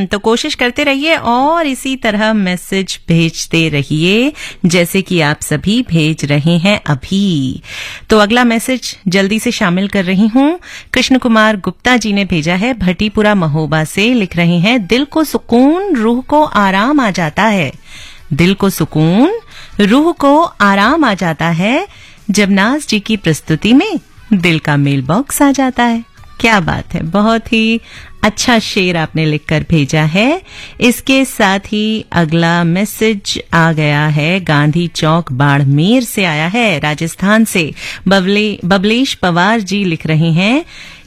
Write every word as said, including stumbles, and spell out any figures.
तो कोशिश करते रहिए और इसी तरह मैसेज भेजते रहिए जैसे कि आप सभी भेज रहे हैं अभी। तो अगला मैसेज जल्दी से शामिल कर रही हूं। कृष्ण कुमार गुप्ता जी ने भेजा है, भट्टीपुरा महोबा से। लिख रहे हैं, दिल को सुकून, रूह को आराम आ जाता है। दिल को सुकून, रूह को आराम आ जाता है जब नाज जी की प्रस्तुति में दिल का मेल बॉक्स आ जाता है। क्या बात है, बहुत ही अच्छा शेर आपने लिखकर भेजा है। इसके साथ ही अगला मैसेज आ गया है, गांधी चौक बाड़मेर से आया है, राजस्थान से। बबले बबलेश पवार जी लिख रहे हैं